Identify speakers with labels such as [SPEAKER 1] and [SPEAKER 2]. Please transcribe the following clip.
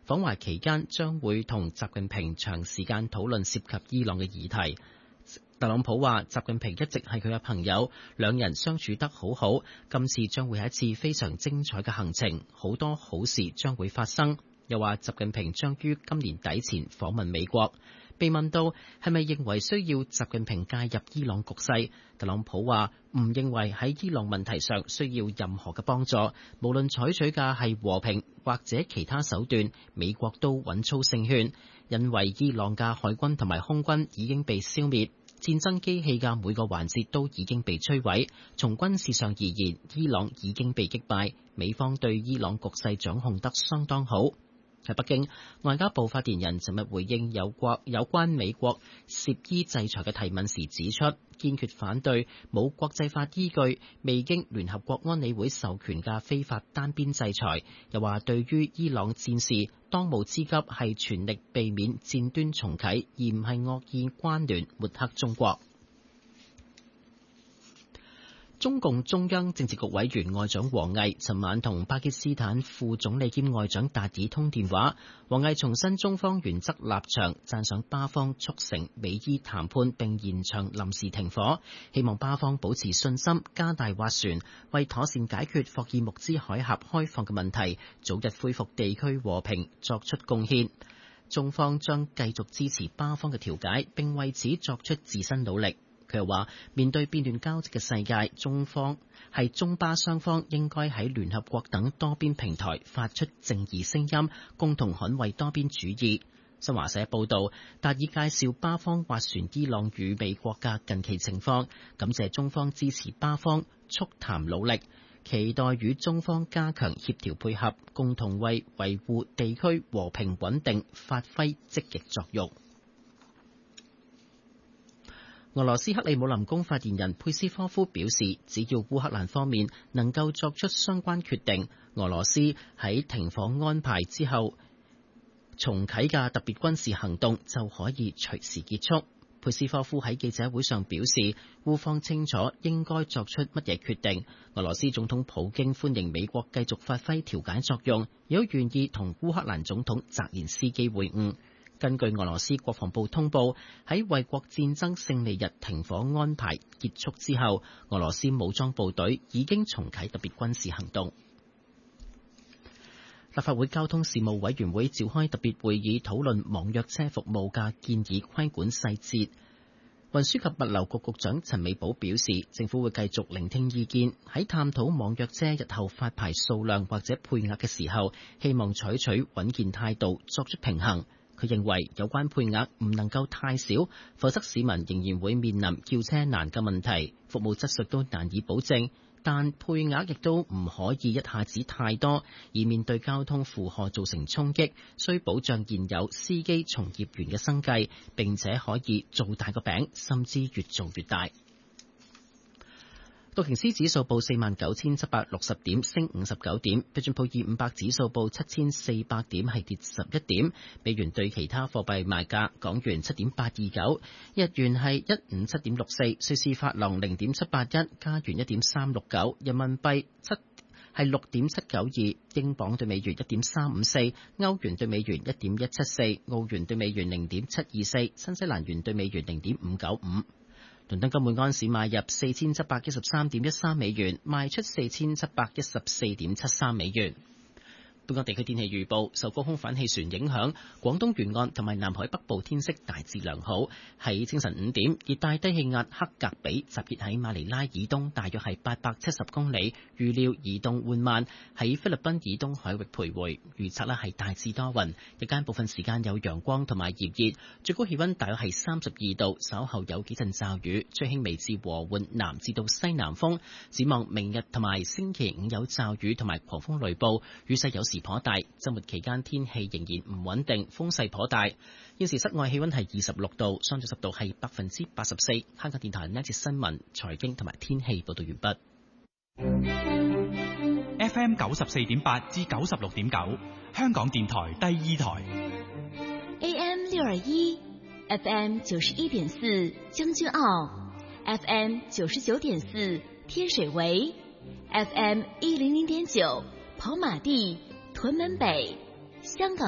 [SPEAKER 1] 訪華期間將會同習近平長時間討論涉及伊朗嘅議題。特朗普話：習近平一直係佢嘅朋友，兩人相處得好好。今次將會係一次非常精彩嘅行程，好多好事將會發生。又話習近平將於今年底前訪問美國。被問到係咪認為需要習近平介入伊朗局勢，特朗普話唔認為喺伊朗問題上需要任何嘅幫助，無論採取嘅係和平或者其他手段，美國都穩操勝券，因為伊朗嘅海軍同埋空軍已經被消滅。戰爭機器嘅每個環節都已經被摧毀，從軍事上而言，伊朗已經被擊敗，美方對伊朗局勢掌控得相當好。喺北京，外交部發言人尋日回應有關美國涉伊制裁嘅提問時指出，堅決反對冇國際法依據、未經聯合國安理會授權嘅非法單邊制裁。又話對於伊朗戰事，當務之急係全力避免戰端重啟，而唔係惡意關聯抹黑中國。中共中央政治局委員外長王毅尋晚同巴基斯坦副總理兼外長達爾通電話，王毅重申中方原則立場，讚賞巴方促成美伊談判並延長臨時停火，希望巴方保持信心，加大斡旋，為妥善解決霍爾木茲海峽開放嘅問題，早日恢復地區和平作出貢獻。中方將繼續支持巴方嘅調解，並為此作出自身努力。佢又話：面對變亂交織嘅世界，中巴雙方應該喺聯合國等多邊平台發出正義聲音，共同捍衛多邊主義。新華社報導，達爾介紹巴方斡旋伊朗與美國嘅近期情況，感謝中方支持巴方促談努力，期待與中方加強協調配合，共同為維護地區和平穩定發揮積極作用。俄羅斯克里姆林宮發言人佩斯科夫表示，只要烏克蘭方面能夠作出相關決定，俄羅斯喺停火安排之後重啟嘅特別軍事行動就可以隨時結束。佩斯科夫喺記者會上表示，烏方清楚應該作出乜嘢決定。俄羅斯總統普京歡迎美國繼續發揮調解作用，亦都願意同烏克蘭總統澤連斯基會晤。根據俄羅斯國防部通報，喺衛國戰爭勝利日停火安排結束之後，俄羅斯武裝部隊已經重啟特別軍事行動。立法會交通事務委員會召開特別會議，討論網約車服務嘅建議規管細節。運輸及物流局局長陳美寶表示，政府會繼續聆聽意見，喺探討網約車日後發牌數量或者配額嘅時候，希望採取穩健態度，作出平衡。佢認為有關配額唔能夠太少，否則市民仍然會面臨叫車難嘅問題，服務質素都難以保證。但配額亦都唔可以一下子太多，以免對交通負荷造成衝擊。需保障現有司機從業員嘅生計，並且可以做大個餅，甚至越做越大。道瓊斯指數報49,760點，升59點；標準普爾500指數報7,400點，係跌11點。美元對其他貨幣賣價：港元7.829，日元係157.64，瑞士法郎0.781，加元1.369，人民幣係6.792，英鎊對美元1.354，歐元對美元1.174，澳元對美元0.724，新西蘭元對美元0.595。倫敦金每安士買入4713.13美元，賣出4714.73美元。本港地區天氣預報，受高空反氣旋影響，廣東沿岸同埋南海北部天色大致良好。喺清晨5點，熱帶低氣壓克格比集結喺馬尼拉以東大約係870公里，預料移動緩慢，喺菲律賓以東海域徘徊。預測係大致多雲，日間部分時間有陽光同埋炎熱，最高氣溫大約係32度，稍後有幾陣驟雨，吹輕微至和緩南至到西南風。展望明日同埋星期五有驟雨同埋狂風雷暴，雨勢有時頗大，周末期間天氣仍然唔穩定，風勢頗大。現時室外氣溫係26度，相對濕度係84%。香港電台呢節新聞、財經同埋天氣報道完畢。
[SPEAKER 2] FM 94.8至96.9，香港電台第二台。
[SPEAKER 3] AM 621 FM 91.4將軍澳 FM 99.4天水圍 FM 100.9跑馬地屯門北香港